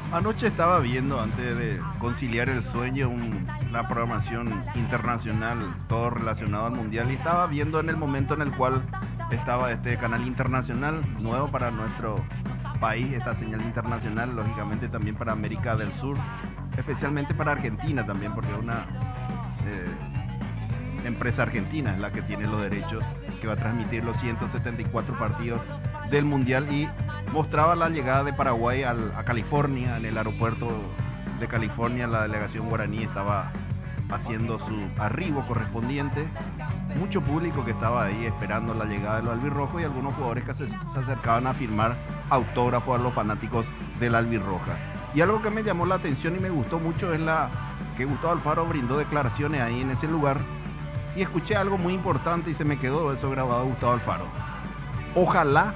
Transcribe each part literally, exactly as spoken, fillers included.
Anoche estaba viendo, antes de conciliar el sueño, un- una programación internacional, todo relacionado al mundial, y estaba viendo en el momento en el cual estaba este canal internacional, nuevo para nuestro país, esta señal internacional, lógicamente también para América del Sur, especialmente para Argentina también, porque es una eh, empresa argentina es la que tiene los derechos, que va a transmitir los ciento setenta y cuatro partidos del mundial, y mostraba la llegada de Paraguay al- a California, en el aeropuerto de California. La delegación guaraní estaba haciendo su arribo correspondiente. Mucho público que estaba ahí esperando la llegada de los albirrojos, y algunos jugadores que se, se acercaban a firmar autógrafos a los fanáticos del albirroja. Y algo que me llamó la atención y me gustó mucho es la que Gustavo Alfaro brindó declaraciones ahí en ese lugar, y escuché algo muy importante y se me quedó eso grabado. Gustavo Alfaro: ojalá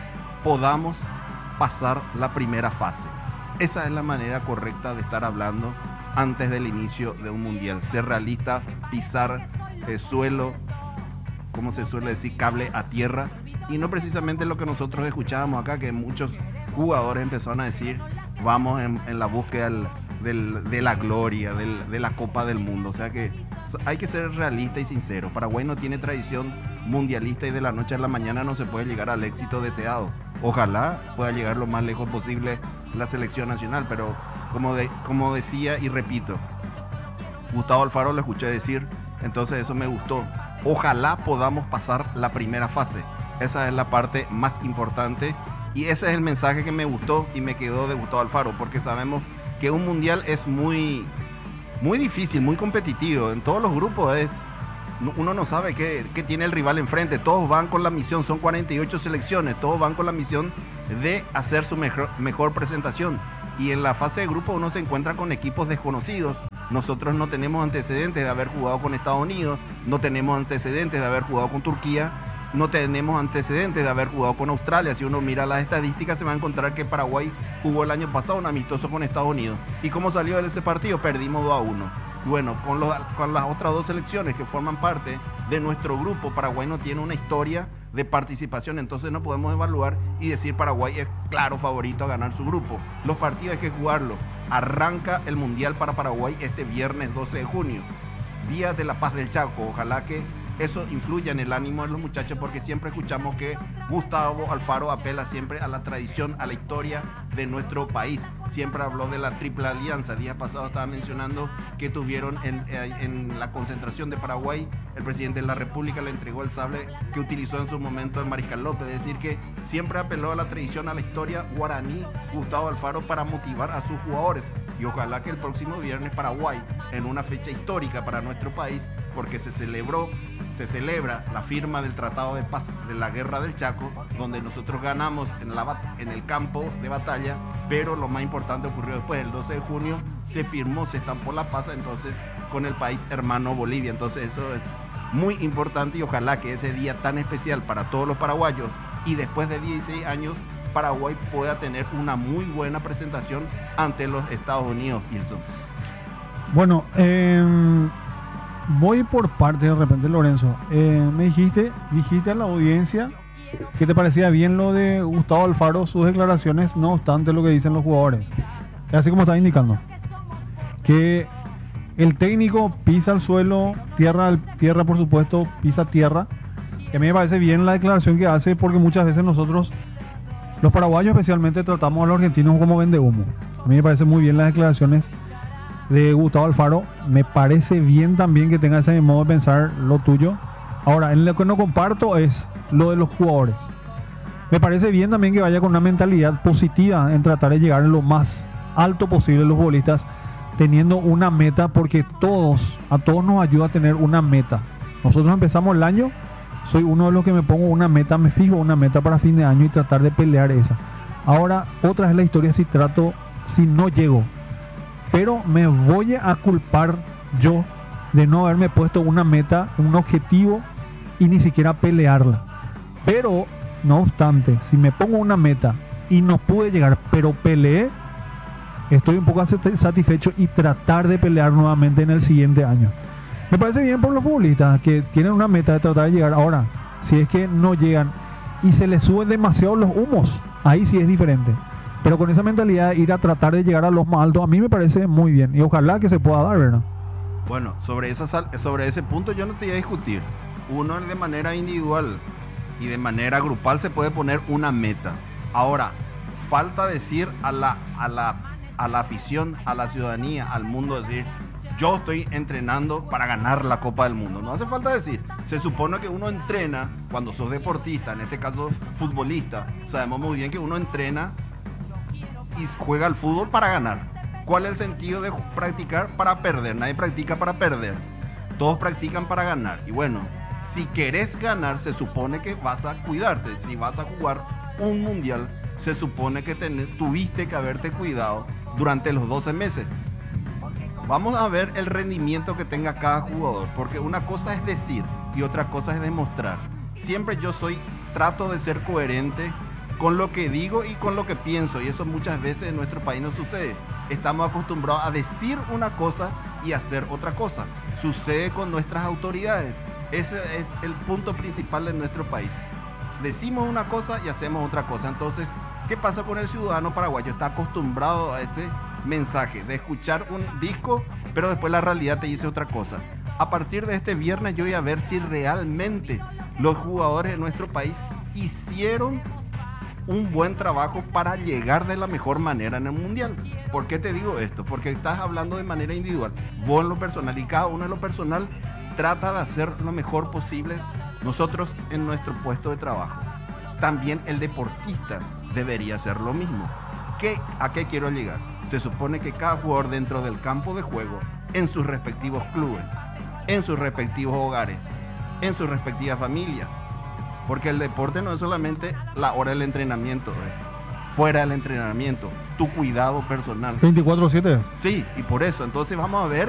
podamos pasar la primera fase. Esa es la manera correcta de estar hablando antes del inicio de un mundial. Ser realista, pisar el suelo, como se suele decir, cable a tierra, y no precisamente lo que nosotros escuchábamos acá, que muchos jugadores empezaron a decir: vamos en, en la búsqueda del, del, de la gloria, del, de la Copa del Mundo. O sea que hay que ser realista y sincero. Paraguay no tiene tradición mundialista, y de la noche a la mañana no se puede llegar al éxito deseado. Ojalá pueda llegar lo más lejos posible la selección nacional, pero como, de, como decía y repito, Gustavo Alfaro lo escuché decir, entonces eso me gustó. Ojalá podamos pasar la primera fase. Esa es la parte más importante, y ese es el mensaje que me gustó y me quedó de Gustavo Alfaro, porque sabemos que un mundial es muy, muy difícil, muy competitivo. En todos los grupos es, uno no sabe qué, qué tiene el rival enfrente. Todos van con la misión, son cuarenta y ocho selecciones, todos van con la misión de hacer su mejor, mejor presentación. Y en la fase de grupo uno se encuentra con equipos desconocidos. Nosotros no tenemos antecedentes de haber jugado con Estados Unidos, no tenemos antecedentes de haber jugado con Turquía, no tenemos antecedentes de haber jugado con Australia. Si uno mira las estadísticas se va a encontrar que Paraguay jugó el año pasado un amistoso con Estados Unidos. ¿Y cómo salió de ese partido? Perdimos dos a uno. Bueno, con, los, con las otras dos selecciones que forman parte de nuestro grupo, Paraguay no tiene una historia de participación, entonces no podemos evaluar y decir Paraguay es claro favorito a ganar su grupo. Los partidos hay que jugarlos. Arranca el Mundial para Paraguay este viernes doce de junio, Día de la Paz del Chaco. Ojalá que eso influya en el ánimo de los muchachos, porque siempre escuchamos que Gustavo Alfaro apela siempre a la tradición, a la historia de nuestro país. Siempre habló de la Triple Alianza. Días pasados estaba mencionando que tuvieron en, en la concentración de Paraguay, el presidente de la República le entregó el sable que utilizó en su momento el Mariscal López. Es decir, que siempre apeló a la tradición, a la historia guaraní, Gustavo Alfaro, para motivar a sus jugadores. Y ojalá que el próximo viernes Paraguay, en una fecha histórica para nuestro país, porque se celebró se celebra la firma del Tratado de Paz de la Guerra del Chaco, donde nosotros ganamos en, la, en el campo de batalla, pero lo más importante ocurrió después. El doce de junio se firmó, se estampó la paz entonces con el país hermano Bolivia. Entonces eso es muy importante, y ojalá que ese día tan especial para todos los paraguayos, y después de dieciséis años Paraguay pueda tener una muy buena presentación ante los Estados Unidos. Wilson. Bueno, eh, voy por parte de repente, Lorenzo. Eh, me dijiste, dijiste a la audiencia que te parecía bien lo de Gustavo Alfaro, sus declaraciones, no obstante lo que dicen los jugadores. Es así como estaba indicando. Que el técnico pisa el suelo, tierra, tierra por supuesto, pisa tierra. Que a mí me parece bien la declaración que hace, porque muchas veces nosotros, los paraguayos especialmente, tratamos a los argentinos como vende humo. A mí me parece muy bien las declaraciones de Gustavo Alfaro. Me parece bien también que tenga ese modo de pensar lo tuyo. Ahora, en lo que no comparto es lo de los jugadores. Me parece bien también que vaya con una mentalidad positiva en tratar de llegar a lo más alto posible los futbolistas, teniendo una meta, porque todos, a todos nos ayuda a tener una meta. Nosotros empezamos el año, soy uno de los que me pongo una meta, me fijo una meta para fin de año y tratar de pelear esa. Ahora, otra es la historia si trato, si no llego. Pero me voy a culpar yo de no haberme puesto una meta, un objetivo, y ni siquiera pelearla. Pero, no obstante, si me pongo una meta y no pude llegar, pero peleé, estoy un poco satisfecho, y tratar de pelear nuevamente en el siguiente año. Me parece bien por los futbolistas que tienen una meta de tratar de llegar. Ahora, si es que no llegan y se les suben demasiado los humos, ahí sí es diferente. Pero con esa mentalidad, ir a tratar de llegar a los más altos, a mí me parece muy bien. Y ojalá que se pueda dar, ¿verdad? Bueno, sobre, esa, sobre ese punto yo no te voy a discutir. Uno de manera individual y de manera grupal se puede poner una meta. Ahora, falta decir a la, a la, a la afición, a la ciudadanía, al mundo, decir, yo estoy entrenando para ganar la Copa del Mundo. No hace falta decir. Se supone que uno entrena, cuando sos deportista, en este caso futbolista, sabemos muy bien que uno entrena y juega al fútbol para ganar. ¿Cuál es el sentido de practicar para perder? Nadie practica para perder. Todos practican para ganar. Y bueno, si querés ganar, se supone que vas a cuidarte. Si vas a jugar un mundial, se supone que ten, tuviste que haberte cuidado durante los doce meses. Vamos a ver el rendimiento que tenga cada jugador, porque una cosa es decir y otra cosa es demostrar. Siempre yo soy, trato de ser coherente con lo que digo y con lo que pienso, y eso muchas veces en nuestro país no sucede. Estamos acostumbrados a decir una cosa y hacer otra cosa. Sucede con nuestras autoridades. Ese es el punto principal de nuestro país. Decimos una cosa y hacemos otra cosa. Entonces, ¿qué pasa con el ciudadano paraguayo? Está acostumbrado a ese mensaje de escuchar un disco, pero después la realidad te dice otra cosa. A partir de este viernes yo voy a ver si realmente los jugadores de nuestro país hicieron un buen trabajo para llegar de la mejor manera en el mundial. ¿Por qué te digo esto? Porque estás hablando de manera individual, vos en lo personal, y cada uno en lo personal trata de hacer lo mejor posible. Nosotros en nuestro puesto de trabajo, también el deportista debería hacer lo mismo. ¿Qué, ¿A qué quiero llegar? Se supone que cada jugador dentro del campo de juego, en sus respectivos clubes, en sus respectivos hogares, en sus respectivas familias, porque el deporte no es solamente la hora del entrenamiento, es fuera del entrenamiento, tu cuidado personal. veinticuatro siete. Sí, y por eso, entonces vamos a ver